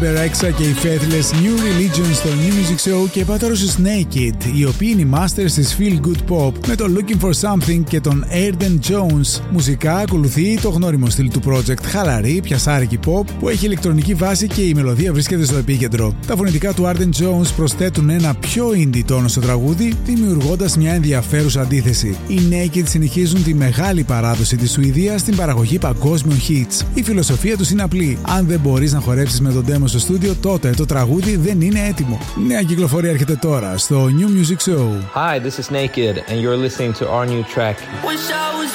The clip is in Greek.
Ρέξα και οι Faithless New Religion στο New Music Show και πατέρωσες Naked, οι οποίοι είναι οι masters της Feel Good Pop με το Looking For Something και τον Airden Jones. Μουσικά ακολουθεί το γνώριμο στυλ του project, χαλαρή, πιασάρικη pop που έχει ηλεκτρονική βάση και η μελωδία βρίσκεται στο επίκεντρο. Τα φωνητικά του Airden Jones προσθέτουν ένα πιο indie τόνο στο τραγούδι, δημιουργώντας μια ενδιαφέρουσα αντίθεση. Οι Naked συνεχίζουν τη μεγάλη παράδοση της Σουηδίας στην παραγωγή παγκόσμιων hits. Η φιλοσοφία τους είναι απλή. Αν δεν μπορείς να χορέψεις με τον demo στο στούντιο, τότε το τραγούδι δεν είναι έτοιμο. Νέα κυκλοφορία έρχεται τώρα στο New Music Show. Hi, this is Naked and you're listening to our new track.